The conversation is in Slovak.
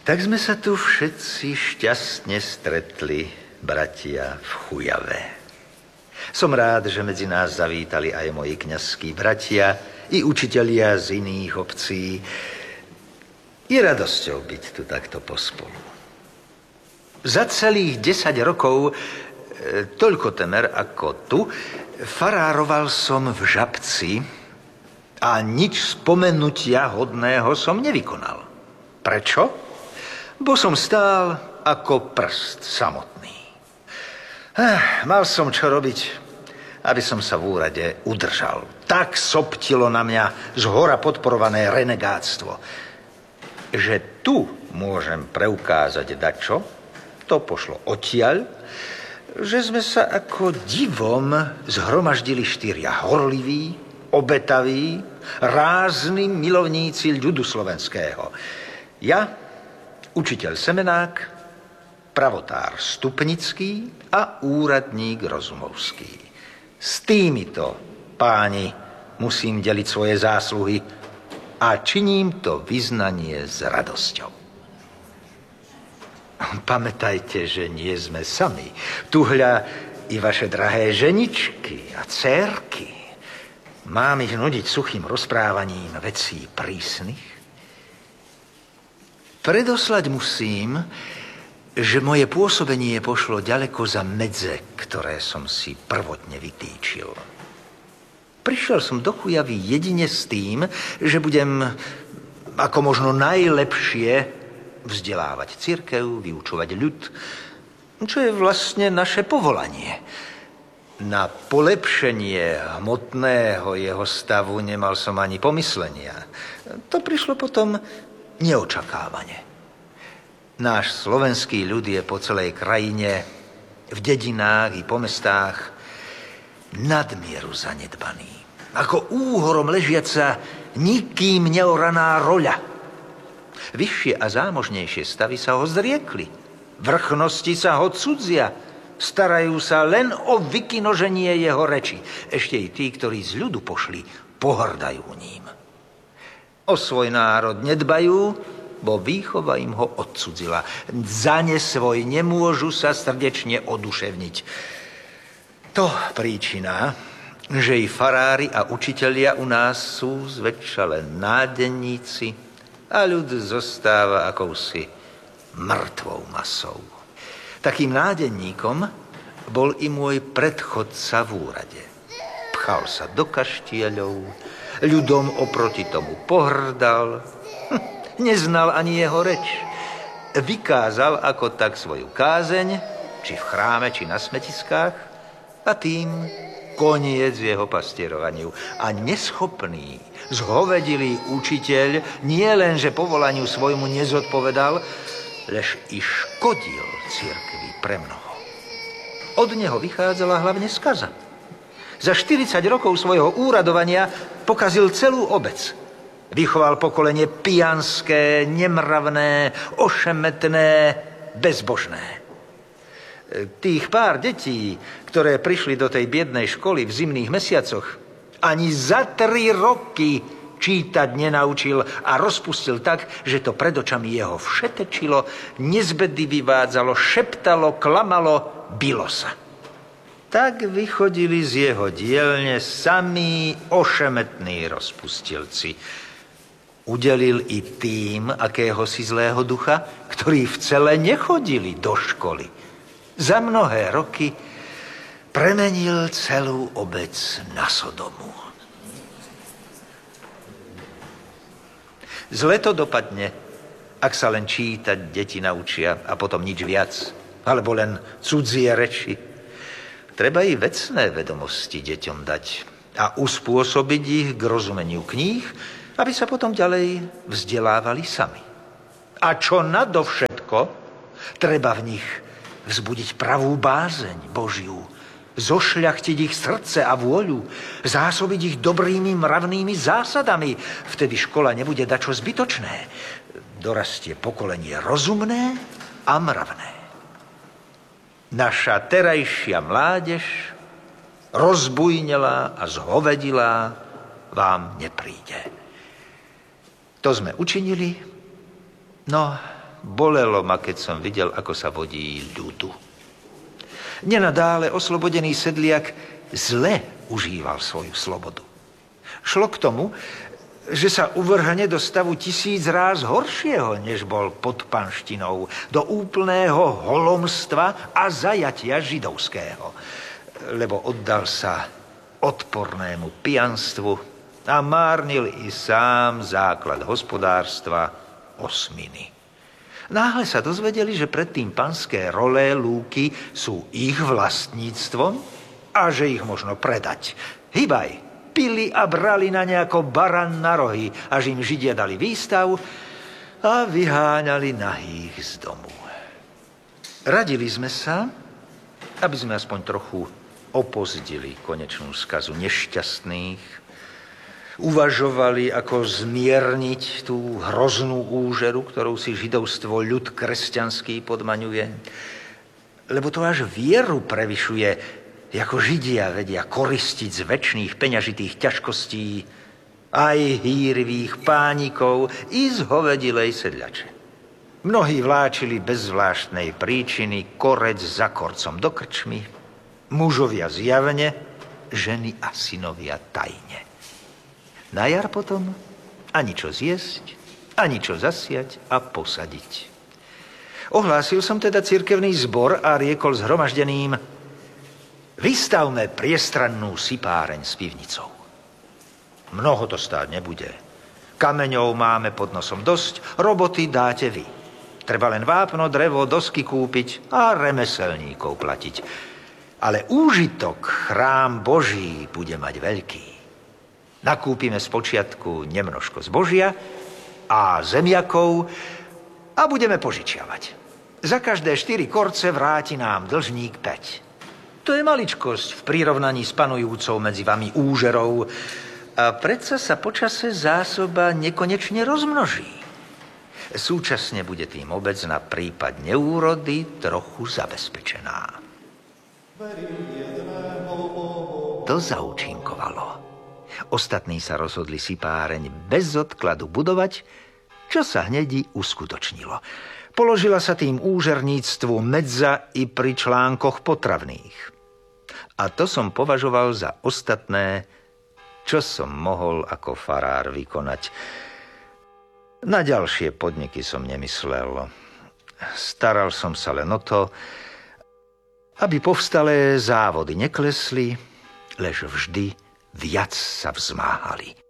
Tak sme sa tu všetci šťastne stretli, bratia v Chujave. Som rád, že medzi nás zavítali aj moji kňazskí bratia i učitelia z iných obcí. Je radosťou byť tu takto pospolu. Za celých 10 rokov, toľko temer ako tu, farároval som v Žabci a nič spomenutia hodného som nevykonal. Prečo? Bo som stál ako prst samotný. Mal som čo robiť, aby som sa v úrade udržal. Tak soptilo na mňa zhora podporované renegáctvo, že tu môžem preukázať dačo, to pošlo odtiaľ, že sme sa ako divom zhromaždili 4 horliví, obetaví, rázni milovníci ľudu slovenského. Ja, učiteľ Semenák, pravotár Stupnický a úradník Rozumovský. S týmito páni musím deliť svoje zásluhy a činím to vyznanie s radosťou. Pamätajte, že nie sme sami. Tuhľa i vaše drahé ženičky a dcérky. Mám ich nudiť suchým rozprávaním vecí prísnych? Predoslať musím, že moje pôsobenie pošlo ďaleko za medze, ktoré som si prvotne vytýčil. Prišiel som do Chujavy jedine s tým, že budem ako možno najlepšie vzdelávať cirkev, vyučovať ľud, čo je vlastne naše povolanie. Na polepšenie hmotného jeho stavu nemal som ani pomyslenia. To prišlo potom neočakávane. Náš slovenský ľud je po celej krajine, v dedinách i po mestách nadmieru zanedbaný. Ako úhorom ležiaca, nikým neoraná roľa. Vyššie a zámožnejšie stavy sa ho zriekli. Vrchnosti sa ho cudzia. Starajú sa len o vykinoženie jeho reči. Ešte i tí, ktorí z ľudu pošli, pohrdajú ním. O svoj národ nedbajú, bo výchova im ho odcudzila. Za ne svoj nemôžu sa srdečne oduševniť. To príčina, že i farári a učitelia u nás sú zväčša len nádenníci a ľud zostáva akousi mŕtvou masou. Takým nádenníkom bol i môj predchodca v úrade. Pchal sa do kaštieľov, ľudom oproti tomu pohrdal, neznal ani jeho reč. Vykázal ako tak svoju kázeň, či v chráme, či na smetiskách, a tým koniec jeho pastierovaniu. A neschopný, zhovedilý učiteľ nie len, že povolaniu svojmu nezodpovedal, lež i škodil cirkvi premnoho. Od neho vychádzala hlavne skaza. Za 40 rokov svojho úradovania pokazil celú obec. Vychoval pokolenie pijanské, nemravné, ošemetné, bezbožné. Tých pár detí, ktoré prišli do tej biednej školy v zimných mesiacoch, ani za 3 roky čítať nenaučil a rozpustil tak, že to pred očami jeho všetečilo, nezbedy vyvádzalo, šeptalo, klamalo, bilo sa. Tak vychodili z jeho dielne samí ošemetní rozpustilci. Udelil i tým akéhosi zlého ducha, ktorí v celé nechodili do školy. Za mnohé roky premenil celú obec na Sodomu. Zle to dopadne, ak sa len čítať deti naučia a potom nič viac, alebo len cudzie reči. Treba i vecné vedomosti deťom dať a uspôsobiť ich k rozumeniu kníh, aby sa potom ďalej vzdelávali sami. A čo nadovšetko, treba v nich vzbudiť pravú bázeň Božiu, zošľachtiť ich srdce a vôľu, zásobiť ich dobrými mravnými zásadami. Vtedy škola nebude dačo zbytočné. Dorastie pokolenie rozumné a mravné. Naša terajšia mládež, rozbujnelá a zhovedilá, vám nepríde. To sme učinili, no bolelo ma, keď som videl, ako sa vodí ľudu. Nenadále oslobodený sedliak zle užíval svoju slobodu. Šlo k tomu, že sa uvrhne do stavu 1000 ráz horšieho, než bol pod panštinou, do úplného holomstva a zajatia židovského, lebo oddal sa odpornému pijanstvu a márnil i sám základ hospodárstva osminy. Náhle sa dozvedeli, že predtým panské rolé lúky sú ich vlastníctvom a že ich možno predať. Hybaj, pili a brali na nejako baran na rohy, až im Židia dali výstav a vyháňali nahých z domu. Radili sme sa, aby sme aspoň trochu opozdili konečnú skazu nešťastných, uvažovali, ako zmierniť tú hroznú úžeru, ktorou si židovstvo ľud kresťanský podmaňuje. Lebo to až vieru prevyšuje, ako Židia vedia koristiť z večných peňažitých ťažkostí aj hýrivých pánikov i z hovedilej sedľače. Mnohí vláčili bez zvláštnej príčiny korec za korcom do krčmy, mužovia zjavne, ženy a synovia tajne. Na jar potom ani čo zjesť, ani čo zasiať a posadiť. Ohlásil som teda cirkevný zbor a riekol zhromaždeným: vystavme priestrannú sipáreň s pivnicou. Mnoho to stáť nebude. Kameňov máme pod nosom dosť, roboty dáte vy. Treba len vápno, drevo, dosky kúpiť a remeselníkov platiť. Ale úžitok chrám Boží bude mať veľký. Nakúpime spočiatku nemnožko zbožia a zemiakov a budeme požičiavať. Za každé 4 korce vráti nám dlžník 5. To je maličkosť v prirovnaní s panujúcou medzi vami úžerou a predsa sa počase zásoba nekonečne rozmnoží. Súčasne bude tým obec na prípad neúrody trochu zabezpečená. To zaúčinkovalo. Ostatní sa rozhodli sipáreň bez odkladu budovať, čo sa hnedi uskutočnilo. Položila sa tým úžerníctvu medza i pri článkoch potravných. A to som považoval za ostatné, čo som mohol ako farár vykonať. Na ďalšie podniky som nemyslel. Staral som sa len o to, aby povstalé závody neklesli, lež vždy viac sa vzmáhali.